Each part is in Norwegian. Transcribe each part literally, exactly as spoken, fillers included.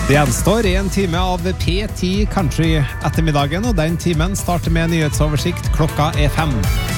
Det gjenstår en time av P ti Country ettermiddagen, og den timen starter med nyhetsoversikt. Klokka er fem.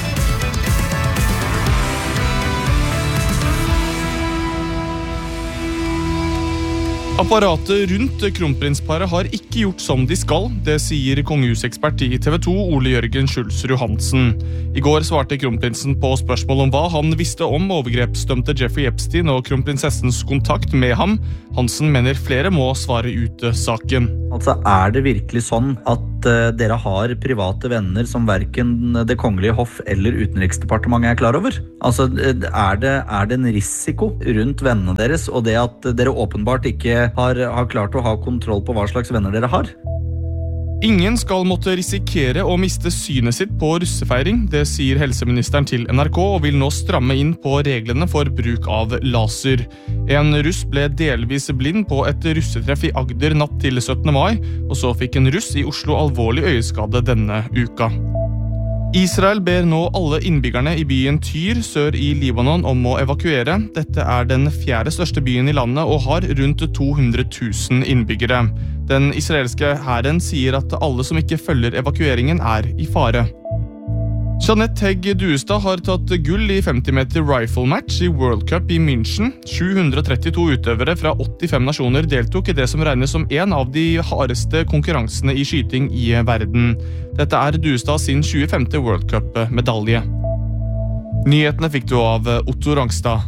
Apparatet rundt kronprinsparet har ikke gjort som de skal, det sier kongehusekspert i T V to Ole Jørgen Schulzer Johansen. I går svarte kronprinsen på spørsmål om hva han visste om overgrepsdømte Jeffrey Epstein og kronprinsessens kontakt med ham. Hansen mener flere må svare ut saken. Altså, er det virkelig sånn at uh, dere har private venner som hverken det kongelige hoff eller utenriksdepartementet er klar over? Altså, er det, er det en risiko rundt vennene deres, og det at dere åpenbart ikke har, har klart å ha kontroll på hva slags venner dere har? Ingen skal måtte risikere å miste synet sitt på russefeiring, det sier helseministeren til N R K og vil nå stramme inn på reglene for bruk av laser. En russ ble delvis blind på et russetreff i Agder natt til syttende mai, og så fikk en russ i Oslo alvorlig øyeskade denne uka. Israel ber nå alle innbyggerne i byen Tyr sør i Libanon om å evakuere. Dette er den fjerde største byen i landet og har rundt to hundre tusen innbyggere. Den israelske hæren sier at alle som ikke følger evakueringen er i fare. Jeanette Hegg Duestad har tatt gull i femti meter rifle match i World Cup i München. sju hundre og trettito utøvere fra åttifem nasjoner deltok i det som regnes som en av de hardeste konkurransene i skyting i verden. Dette er Duestad sin tjuefemte World Cup-medalje. Nyhetene fikk du av Otto Rangstad.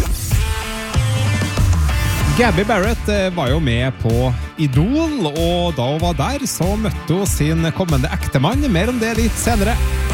Gabby Barrett var jo med på Idol, og da hun var der så møtte hun sin kommende ektemann. Mer om det litt senere.